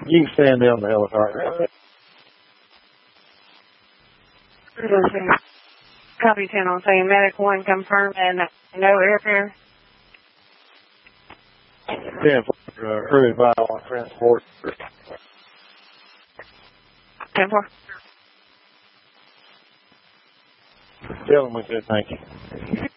You can stand down the helicopter. Copy 10 on saying Medic 1 confirmed and no airfare. 10 early vital on transport. 10-4. Tell them we said thank you.